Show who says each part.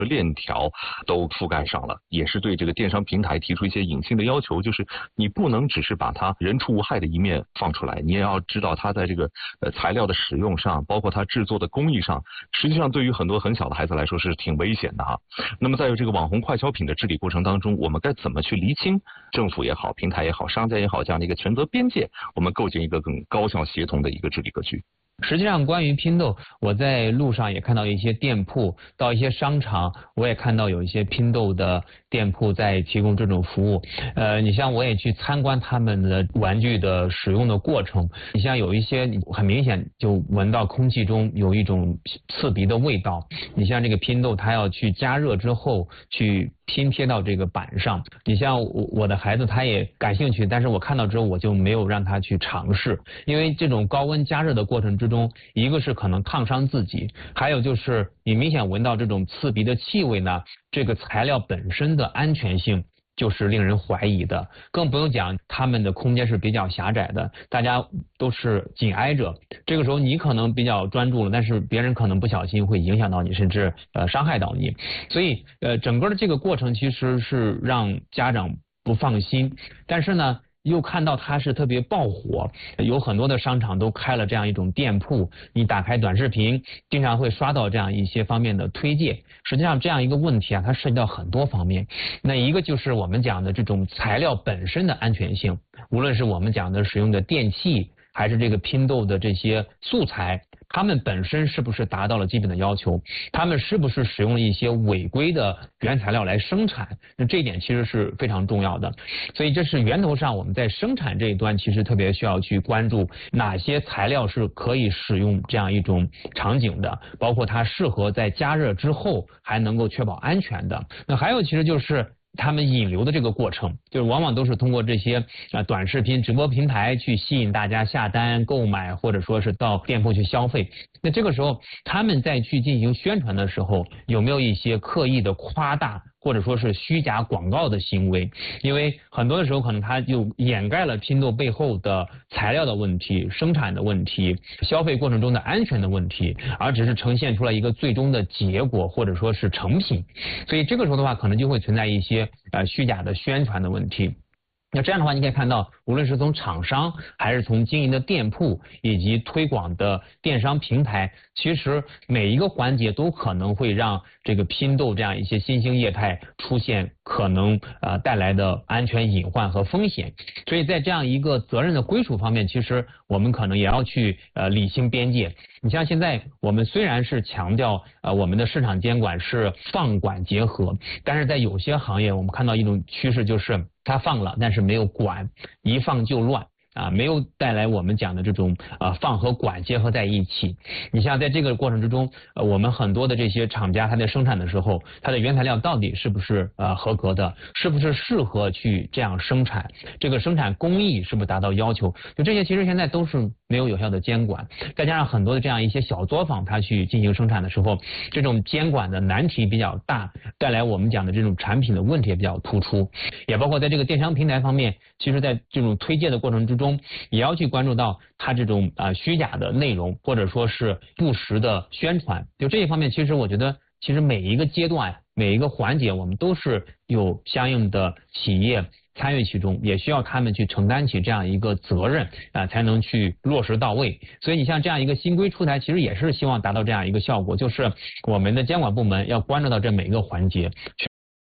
Speaker 1: 链条都覆盖上了，也是对这个电商平台提出一些隐性的要求，就是你不能只是把它人畜无害的一面放出来，你也要知道它在这个材料的使用上，包括它制作的工艺上，实际上对于很多很小的孩子来说是挺危险的哈。那么在这个网红快消品的治理过程当中，我们该怎么去厘清政府也好、平台也好、商家也好这样的一个权责边界，我们构建一个更高效协同的一个治理格局？
Speaker 2: 实际上，关于拼豆，我在路上也看到一些店铺，到一些商场，我也看到有一些拼豆的店铺在提供这种服务。你像我也去参观他们的玩具的使用的过程，你像有一些很明显就闻到空气中有一种刺鼻的味道。你像这个拼豆，它要去加热之后去拼贴到这个板上。你像我的孩子他也感兴趣，但是我看到之后我就没有让他去尝试，因为这种高温加热的过程之中，一个是可能烫伤自己，还有就是你明显闻到这种刺鼻的气味呢，这个材料本身的安全性就是令人怀疑的，更不用讲他们的空间是比较狭窄的，大家都是紧挨着，这个时候你可能比较专注了，但是别人可能不小心会影响到你，甚至伤害到你，所以整个的这个过程其实是让家长不放心，但是呢又看到它是特别爆火，有很多的商场都开了这样一种店铺，你打开短视频经常会刷到这样一些方面的推荐。实际上这样一个问题啊，它涉及到很多方面，那一个就是我们讲的这种材料本身的安全性，无论是我们讲的使用的电器还是这个拼豆的这些素材，他们本身是不是达到了基本的要求，他们是不是使用了一些违规的原材料来生产，那这一点其实是非常重要的。所以这是源头上我们在生产这一端其实特别需要去关注哪些材料是可以使用这样一种场景的，包括它适合在加热之后还能够确保安全的。那还有其实就是他们引流的这个过程，就是往往都是通过这些短视频直播平台去吸引大家下单购买，或者说是到店铺去消费。那这个时候他们在去进行宣传的时候，有没有一些刻意的夸大或者说是虚假广告的行为？因为很多的时候可能它就掩盖了拼豆背后的材料的问题、生产的问题、消费过程中的安全的问题，而只是呈现出来一个最终的结果或者说是成品。所以这个时候的话，可能就会存在一些虚假的宣传的问题。那这样的话，你可以看到，无论是从厂商还是从经营的店铺以及推广的电商平台，其实每一个环节都可能会让这个拼豆这样一些新兴业态出现可能带来的安全隐患和风险。所以在这样一个责任的归属方面，其实我们可能也要去理清边界。你像现在我们虽然是强调我们的市场监管是放管结合，但是在有些行业我们看到一种趋势，就是它放了，但是没有管，一放就乱。没有带来我们讲的这种放和管结合在一起。你像在这个过程之中，我们很多的这些厂家，它在生产的时候，它的原材料到底是不是合格的，是不是适合去这样生产，这个生产工艺是不是达到要求，就这些其实现在都是没有有效的监管。再加上很多的这样一些小作坊，它去进行生产的时候，这种监管的难题比较大，带来我们讲的这种产品的问题也比较突出。也包括在这个电商平台方面，其实在这种推介的过程之中，也要去关注到它这种虚假的内容，或者说是不实的宣传。就这一方面，其实我觉得其实每一个阶段每一个环节我们都是有相应的企业参与其中，也需要他们去承担起这样一个责任才能去落实到位。所以你像这样一个新规出台，其实也是希望达到这样一个效果，就是我们的监管部门要关注到这每一个环节，